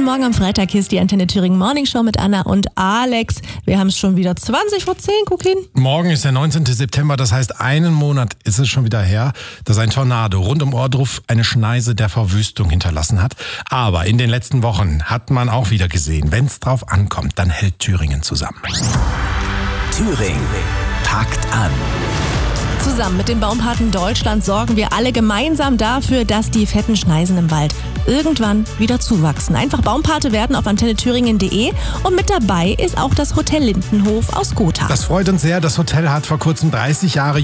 Morgen am Freitag. Hier ist die Antenne Thüringen Morning Show mit Anna und Alex. Wir haben es schon wieder 20 vor 10, guck hin. Morgen ist der 19. September, das heißt, einen Monat ist es schon wieder her, dass ein Tornado rund um Ohrdruf eine Schneise der Verwüstung hinterlassen hat. Aber in den letzten Wochen hat man auch wieder gesehen, wenn es drauf ankommt, dann hält Thüringen zusammen. Thüringen packt an. Zusammen mit den Baumpaten Deutschland sorgen wir alle gemeinsam dafür, dass die fetten Schneisen im Wald irgendwann wieder zuwachsen. Einfach Baumpate werden auf antennethüringen.de und mit dabei ist auch das Hotel Lindenhof aus Gotha. Das freut uns sehr. Das Hotel hat vor kurzem 30 Jahre